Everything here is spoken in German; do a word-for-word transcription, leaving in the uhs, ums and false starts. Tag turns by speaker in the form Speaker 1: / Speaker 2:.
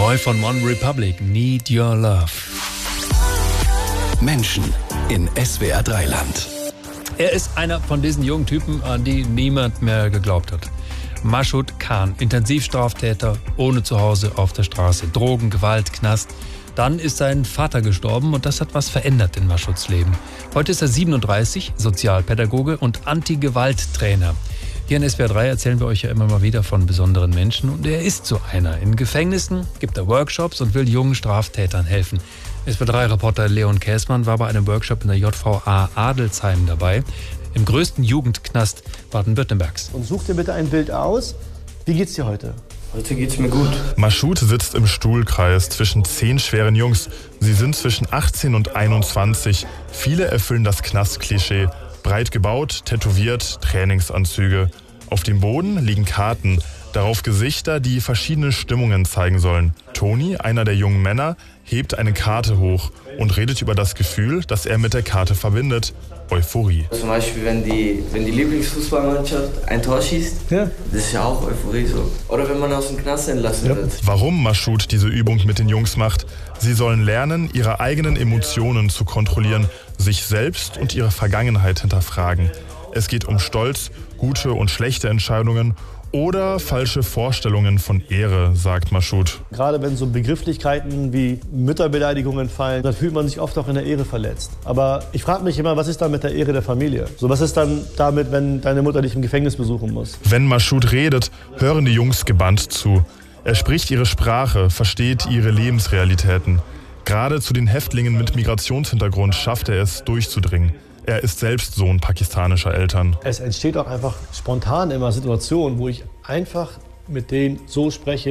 Speaker 1: Neu von One Republic, Need Your Love.
Speaker 2: Menschen in S W R drei Land.
Speaker 1: Er ist einer von diesen jungen Typen, an die niemand mehr geglaubt hat. Mashoud Khan, Intensivstraftäter, ohne Zuhause auf der Straße. Drogen, Gewalt, Knast. Dann ist sein Vater gestorben und das hat was verändert in Mashouds Leben. Heute ist er siebenunddreißig, Sozialpädagoge und Anti-Gewalt-Trainer. Hier in S W R drei erzählen wir euch ja immer mal wieder von besonderen Menschen und er ist so einer. In Gefängnissen gibt er Workshops und will jungen Straftätern helfen. S W R drei-Reporter Leon Käßmann war bei einem Workshop in der J V A Adelsheim dabei, im größten Jugendknast Baden-Württembergs.
Speaker 3: Und such dir bitte ein Bild aus. Wie geht's dir heute?
Speaker 4: Heute geht's mir gut.
Speaker 5: Mashoud sitzt im Stuhlkreis zwischen zehn schweren Jungs. Sie sind zwischen achtzehn und einundzwanzig. Viele erfüllen das Knastklischee. Breit gebaut, tätowiert, Trainingsanzüge. Auf dem Boden liegen Karten, darauf Gesichter, die verschiedene Stimmungen zeigen sollen. Toni, einer der jungen Männer, hebt eine Karte hoch und redet über das Gefühl, das er mit der Karte verbindet. Euphorie.
Speaker 4: Zum Beispiel, wenn die, wenn die Lieblingsfußballmannschaft ein Tor schießt, ja. Das ist ja auch Euphorie so. Oder wenn man aus dem Knast entlassen ja. wird.
Speaker 5: Warum Mashoud diese Übung mit den Jungs macht? Sie sollen lernen, ihre eigenen Emotionen zu kontrollieren, sich selbst und ihre Vergangenheit hinterfragen. Es geht um Stolz, gute und schlechte Entscheidungen oder falsche Vorstellungen von Ehre, sagt Mashoud.
Speaker 3: Gerade wenn so Begrifflichkeiten wie Mütterbeleidigungen fallen, dann fühlt man sich oft auch in der Ehre verletzt. Aber ich frage mich immer, was ist dann mit der Ehre der Familie? So, was ist dann damit, wenn deine Mutter dich im Gefängnis besuchen muss?
Speaker 5: Wenn Mashoud redet, hören die Jungs gebannt zu. Er spricht ihre Sprache, versteht ihre Lebensrealitäten. Gerade zu den Häftlingen mit Migrationshintergrund schafft er es, durchzudringen. Er ist selbst Sohn pakistanischer Eltern.
Speaker 3: Es entsteht auch einfach spontan immer Situationen, wo ich einfach mit denen so spreche,